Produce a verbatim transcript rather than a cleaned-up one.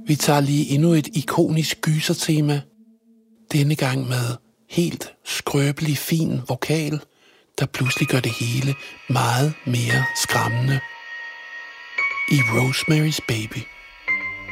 Vi tager lige endnu et ikonisk gysertema. Denne gang med helt skrøbelig fin vokal, der pludselig gør det hele meget mere skræmmende. I Rosemary's Baby.